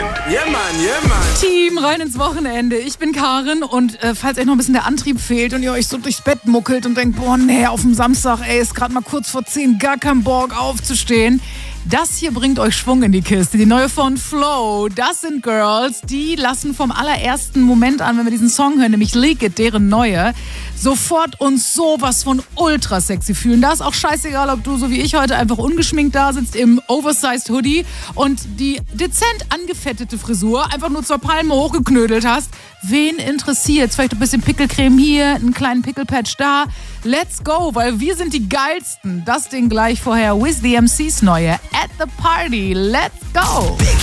Yeah, man. Team, rein ins Wochenende. Ich bin Karin und falls euch noch ein bisschen der Antrieb fehlt und ihr euch so durchs Bett muckelt und denkt, boah, nee, auf dem Samstag, ist gerade mal kurz vor 10, gar kein Bock aufzustehen. Das hier bringt euch Schwung in die Kiste. Die neue von Flow. Das sind Girls, die lassen vom allerersten Moment an, wenn wir diesen Song hören, nämlich Leak It, deren neue, sofort uns sowas von ultra sexy fühlen. Da ist auch scheißegal, ob du so wie ich heute einfach ungeschminkt da sitzt im Oversized Hoodie und die dezent angefettete Frisur einfach nur zur Palme hochgeknödelt hast. Wen interessiert's? Vielleicht ein bisschen Pickelcreme hier, einen kleinen Pickelpatch da. Let's go, weil wir sind die Geilsten. Das Ding gleich vorher. Wiz the MC's neue At the Party. Let's go.